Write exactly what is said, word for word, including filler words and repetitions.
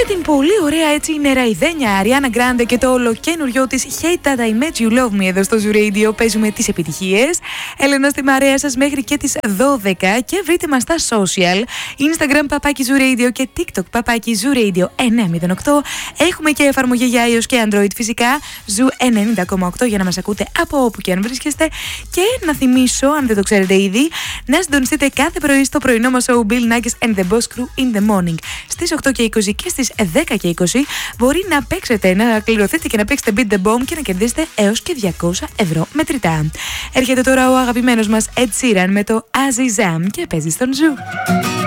Με την πολύ ωραία έτσι νεραϊδένια Ariana Grande και το ολοκένουριό της Hate That I Met You Love Me εδώ στο Zoo Radio παίζουμε τις επιτυχίες. Έλενα στη μαρέα σας μέχρι και τις δώδεκα και βρείτε μας στα social Instagram παπάκι Zoo Radio και TikTok παπάκι Zoo Radio εννιακόσια οκτώ. Έχουμε και εφαρμογή για iOS και Android φυσικά Zoo ενενήντα κόμμα οκτώ για να μας ακούτε από όπου και αν βρίσκεστε. Και να θυμίσω, αν δεν το ξέρετε ήδη, να συντονιστείτε κάθε πρωί στο πρωινό μας show Bill Nackis and the Boss Crew in the Morning στις οκτώ και είκοσι και στις δέκα και είκοσι. Μπορεί να παίξετε, να κληρωθείτε και να παίξετε Beat the Bomb και να κερδίσετε έως και διακόσια ευρώ μετρητά. Έρχεται τώρα ο αγαπημένος μας Ed Sheeran με το Azizam και παίζει στον Zoo.